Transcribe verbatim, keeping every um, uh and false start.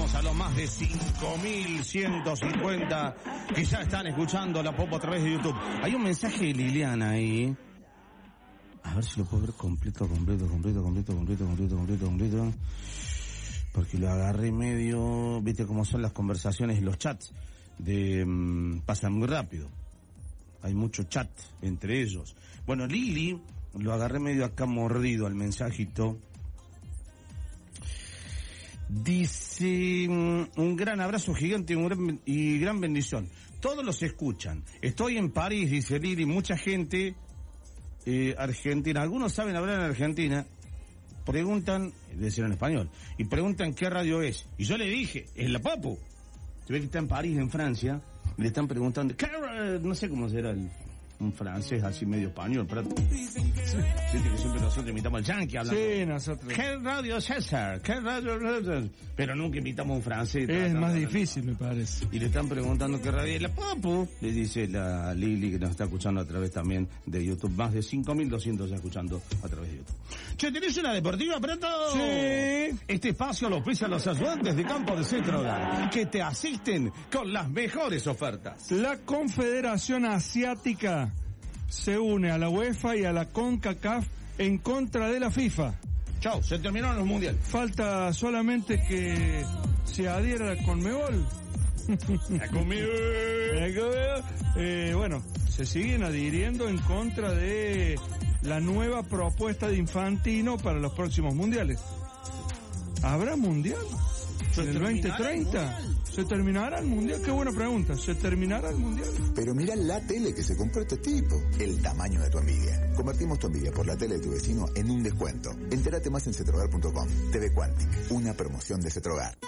saludamos a los más de cinco mil ciento cincuenta que ya están escuchando la Pop a través de YouTube. Hay un mensaje de Liliana ahí. A ver si lo puedo ver completo, completo, completo, completo, completo, completo, completo, completo. Porque lo agarré medio, viste cómo son las conversaciones y los chats. De um, pasan muy rápido. Hay mucho chat entre ellos. Bueno, Lili, lo agarré medio acá mordido al mensajito. Dice, un gran abrazo gigante y, un gran, y gran bendición. Todos los escuchan. Estoy en París, dice Lili, mucha gente eh, argentina. Algunos saben hablar en Argentina. Preguntan, decir en español, y preguntan qué radio es. Y yo le dije, es la Papu. Se ve que está en París, en Francia, y le están preguntando, ¿qué, no sé cómo será el... un francés así medio español, pero viste que siempre nosotros imitamos al yankee hablando. Sí, nosotros. ¿Qué radio César? ¿Qué radio César? Pero nunca imitamos a un francés. Es más difícil, me parece. Y le están preguntando qué radio es la Papu. Le dice la Lili, que nos está escuchando a través también de YouTube. Más de cinco mil doscientos ya escuchando a través de YouTube. Che, ¿tenés una deportiva, Prato? Sí. Este espacio lo auspician los ayudantes de campo de Cetrogar, que te asisten con las mejores ofertas. La Confederación Asiática se une a la UEFA y a la CONCACAF en contra de la FIFA. Chau, se terminaron los mundiales. Falta solamente que se adhiera la Conmebol. La Conmebol. Eh, bueno, se siguen adhiriendo en contra de la nueva propuesta de Infantino para los próximos mundiales. ¿Habrá mundial? ¿En el veinte treinta? ¿Se terminará el mundial? Qué buena pregunta. ¿Se terminará el mundial? Pero mira la tele que se compró este tipo. El tamaño de tu envidia. Convertimos tu envidia por la tele de tu vecino en un descuento. Entérate más en cetrogar punto com. T V Quantic, una promoción de Cetrogar.